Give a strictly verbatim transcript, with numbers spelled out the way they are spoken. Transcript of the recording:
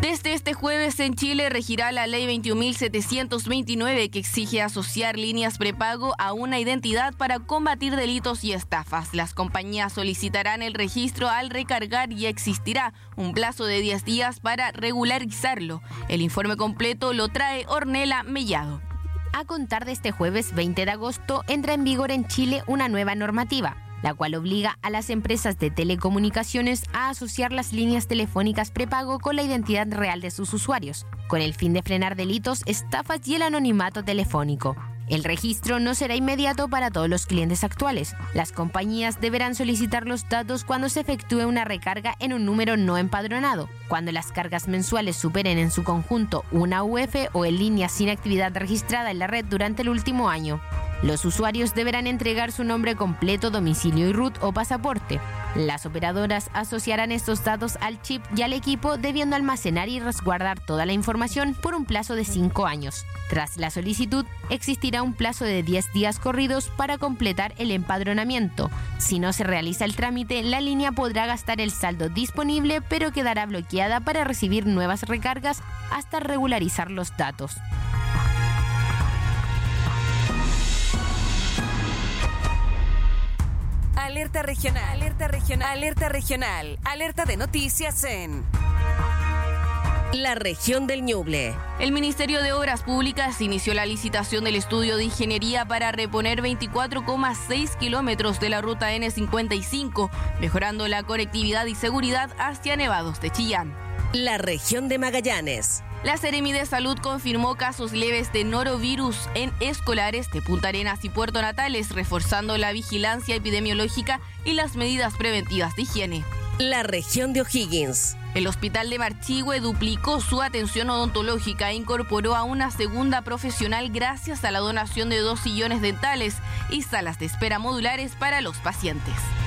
Desde este jueves en Chile regirá la ley veintiún mil setecientos veintinueve que exige asociar líneas prepago a una identidad para combatir delitos y estafas. Las compañías solicitarán el registro al recargar y existirá un plazo de diez días para regularizarlo. El informe completo lo trae Ornella Mellado. A contar de este jueves veinte de agosto entra en vigor en Chile una nueva normativa, la cual obliga a las empresas de telecomunicaciones a asociar las líneas telefónicas prepago con la identidad real de sus usuarios, con el fin de frenar delitos, estafas y el anonimato telefónico. El registro no será inmediato para todos los clientes actuales. Las compañías deberán solicitar los datos cuando se efectúe una recarga en un número no empadronado, cuando las cargas mensuales superen en su conjunto una U F o en línea sin actividad registrada en la red durante el último año. Los usuarios deberán entregar su nombre completo, domicilio y R U T o pasaporte. Las operadoras asociarán estos datos al chip y al equipo, debiendo almacenar y resguardar toda la información por un plazo de cinco años. Tras la solicitud, existirá un plazo de diez días corridos para completar el empadronamiento. Si no se realiza el trámite, la línea podrá gastar el saldo disponible, pero quedará bloqueada para recibir nuevas recargas hasta regularizar los datos. Alerta regional, alerta regional, alerta regional, alerta de noticias en la región del Ñuble. El Ministerio de Obras Públicas inició la licitación del estudio de ingeniería para reponer veinticuatro coma seis kilómetros de la ruta ene cincuenta y cinco, mejorando la conectividad y seguridad hacia Nevados de Chillán. La región de Magallanes. La Seremi de Salud confirmó casos leves de norovirus en escolares de Punta Arenas y Puerto Natales, reforzando la vigilancia epidemiológica y las medidas preventivas de higiene. La región de O'Higgins. El Hospital de Marchihue duplicó su atención odontológica e incorporó a una segunda profesional gracias a la donación de dos sillones dentales y salas de espera modulares para los pacientes.